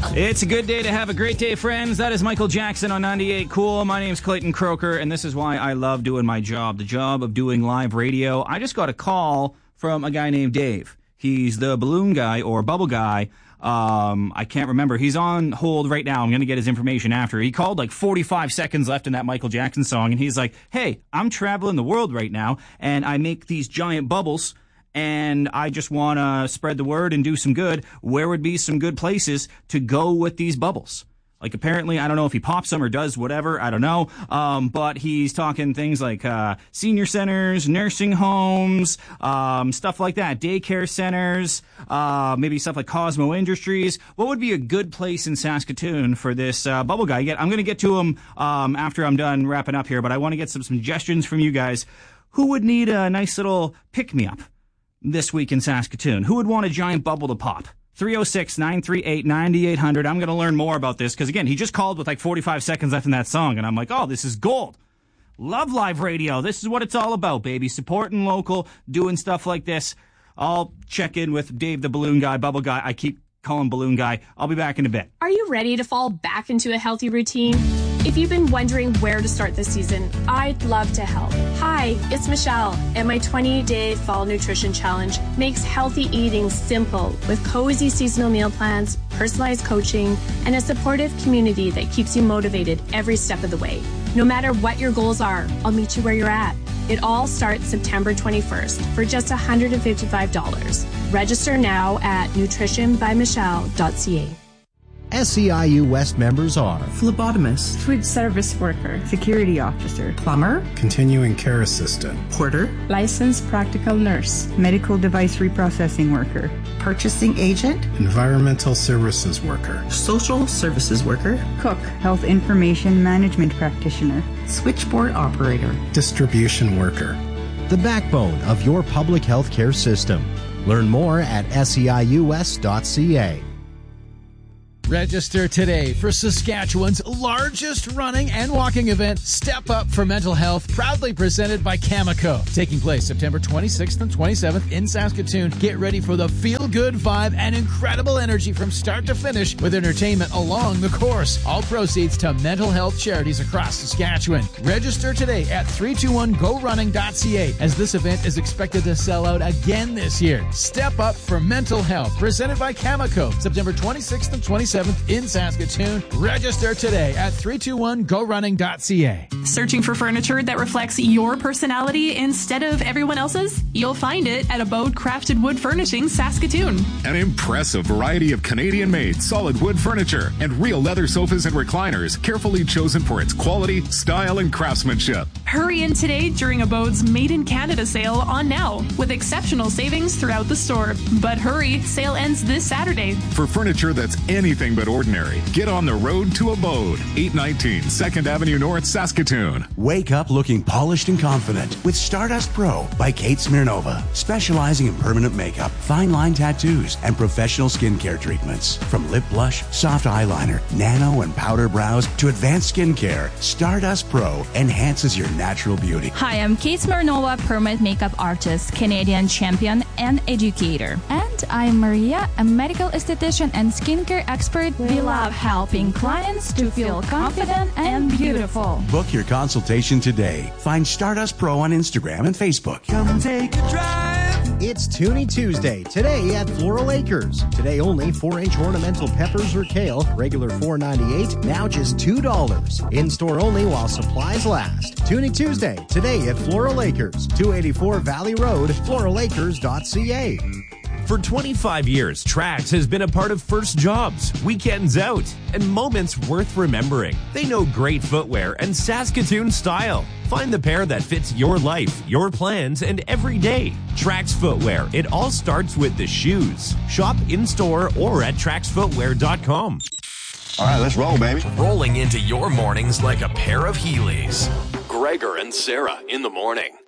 It's a good day to have a great day, friends. That is Michael Jackson on 98 Cool. My name's Clayton Croker, and this is why I love doing my job, the job of doing live radio. I just got a call from a guy named Dave. He's the balloon guy or bubble guy. I can't remember. He's on hold right now. I'm going to get his information after. He called like 45 seconds left in that Michael Jackson song, and he's like, hey, I'm traveling the world right now, and I make these giant bubbles, and I just want to spread the word and do some good. Where would be some good places to go with these bubbles? Like, apparently, I don't know if he pops them or does whatever, I don't know, but he's talking things like senior centers, nursing homes, stuff like that, daycare centers, maybe stuff like Cosmo Industries. What would be a good place in Saskatoon for this bubble guy? I'm going to get to him after I'm done wrapping up here, but I want to get some suggestions from you guys. Who would need a nice little pick-me-up this week in Saskatoon? Who would want a giant bubble to pop? 306-938-9800. I'm going to learn more about this because, again, he just called with like 45 seconds left in that song, and I'm like, oh, this is gold. Love live radio. This is what it's all about, baby. Supporting local, doing stuff like this. I'll check in with Dave the Balloon Guy, Bubble Guy. I keep calling Balloon Guy. I'll be back in a bit. Are you ready to fall back into a healthy routine? If you've been wondering where to start this season, I'd love to help. Hi, it's Michelle, and my 20-day Fall Nutrition Challenge makes healthy eating simple with cozy seasonal meal plans, personalized coaching, and a supportive community that keeps you motivated every step of the way. No matter what your goals are, I'll meet you where you're at. It all starts September 21st for just $155. Register now at nutritionbymichelle.ca. SEIU West members are phlebotomist, food service worker, security officer, plumber, continuing care assistant, porter, licensed practical nurse, medical device reprocessing worker, purchasing agent, environmental services worker, social services worker, cook, health information management practitioner, switchboard operator, distribution worker. The backbone of your public health care system. Learn more at seius.ca. Register today for Saskatchewan's largest running and walking event, Step Up for Mental Health, proudly presented by Cameco. Taking place September 26th and 27th in Saskatoon. Get ready for the feel-good vibe and incredible energy from start to finish with entertainment along the course. All proceeds to mental health charities across Saskatchewan. Register today at 321GoRunning.ca as this event is expected to sell out again this year. Step Up for Mental Health, presented by Cameco, September 26th and 27th in Saskatoon. Register today at 321GoRunning.ca. Searching for furniture that reflects your personality instead of everyone else's? You'll find it at Abode Crafted Wood Furnishings, Saskatoon. An impressive variety of Canadian-made solid wood furniture and real leather sofas and recliners, carefully chosen for its quality, style, and craftsmanship. Hurry in today during Abode's Made in Canada sale on now, with exceptional savings throughout the store. But hurry, sale ends this Saturday. For furniture that's anything but ordinary, get on the road to Abode, 819 2nd Avenue North, Saskatoon. Wake up looking polished and confident with Stardust Pro by Kate Smirnova, specializing in permanent makeup, fine line tattoos, and professional skincare treatments. From lip blush, soft eyeliner, nano and powder brows to advanced skincare, Stardust Pro enhances your natural beauty. Hi, I'm Kate Smirnova, permanent makeup artist, Canadian champion, and educator. And I'm Maria, a medical esthetician and skincare expert. We love helping clients to feel confident and beautiful. Book your consultation today. Find Stardust Pro on Instagram and Facebook. Come take a drive. It's Toonie Tuesday, today at Floral Acres. Today only 4-inch ornamental peppers or kale, regular $4.98, now just $2. In-store only while supplies last. Toonie Tuesday, today at Floral Acres, 284 Valley Road, floralacres.ca. For 25 years, Trax has been a part of First Jobs, Weekends Out, and moments worth remembering. They know great footwear and Saskatoon style. Find the pair that fits your life, your plans, and every day. Trax Footwear. It all starts with the shoes. Shop in-store or at traxfootwear.com. All right, let's roll, baby. Rolling into your mornings like a pair of Heelys. Gregor and Sarah in the morning.